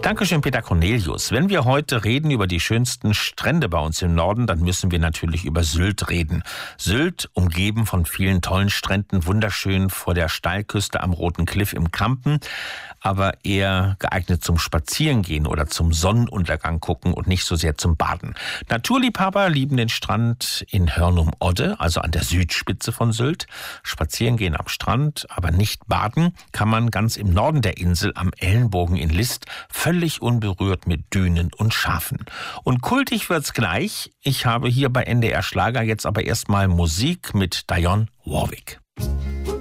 Dankeschön, Peter Cornelius. Wenn wir heute reden über die schönsten Strände bei uns im Norden, dann müssen wir natürlich über Sylt reden. Sylt, umgeben von vielen tollen Stränden, wunderschön vor der Steilküste am Roten Kliff im Kampen, aber eher geeignet zum Spazierengehen oder zum Sonnenuntergang gucken und nicht so sehr zum Baden. Naturliebhaber lieben den Strand in Hörnum-Odde, also an der Südspitze von Sylt. Spazierengehen am Strand, aber nicht baden, kann man ganz im Norden der Insel am Ellenbogen in List, völlig unberührt mit Dünen und Schafen. Und kultig wird's gleich. Ich habe hier bei NDR Schlager jetzt aber erstmal Musik mit Dionne Warwick.